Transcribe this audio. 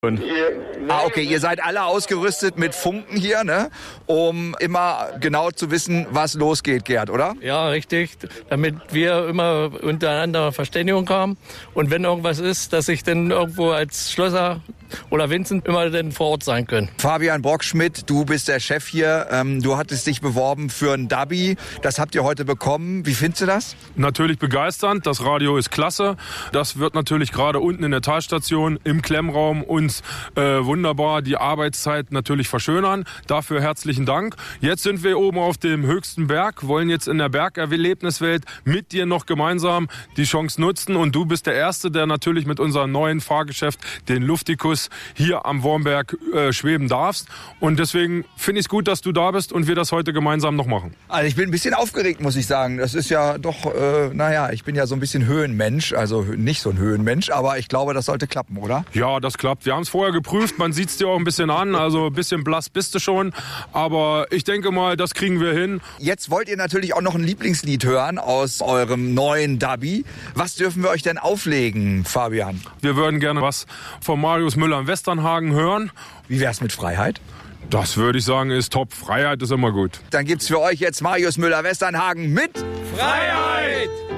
Okay, ihr seid alle ausgerüstet mit Funken hier, ne? Um immer genau zu wissen, was losgeht, Gerd, oder? Ja, richtig, damit wir immer untereinander Verständigung haben und wenn irgendwas ist, dass ich dann irgendwo als Schlosser oder Vincent immer dann vor Ort sein können. Fabian Brockschmidt, du bist der Chef hier. Du hattest dich beworben für ein Dabi. Das habt ihr heute bekommen. Wie findest du das? Natürlich begeisternd. Das Radio ist klasse. Das wird natürlich gerade unten in der Talstation im Klemmraum uns wunderbar die Arbeitszeit natürlich verschönern. Dafür herzlichen Dank. Jetzt sind wir oben auf dem höchsten Berg, wollen jetzt in der Bergerlebniswelt mit dir noch gemeinsam die Chance nutzen. Und du bist der Erste, der natürlich mit unserem neuen Fahrgeschäft, den Luftikus, hier am Wormberg schweben darfst. Und deswegen finde ich es gut, dass du da bist und wir das heute gemeinsam noch machen. Also ich bin ein bisschen aufgeregt, muss ich sagen. Das ist ja doch, ich bin ja so ein bisschen Höhenmensch. Also nicht so ein Höhenmensch, aber ich glaube, das sollte klappen, oder? Ja, das klappt. Wir haben es vorher geprüft. Man sieht es dir auch ein bisschen an. Also ein bisschen blass bist du schon. Aber ich denke mal, das kriegen wir hin. Jetzt wollt ihr natürlich auch noch ein Lieblingslied hören aus eurem neuen Dabi. Was dürfen wir euch denn auflegen, Fabian? Wir würden gerne was von Marius Müller im Westernhagen hören. Wie wär's mit Freiheit? Das würde ich sagen, ist top. Freiheit ist immer gut. Dann gibt's für euch jetzt Marius Müller Westernhagen mit Freiheit!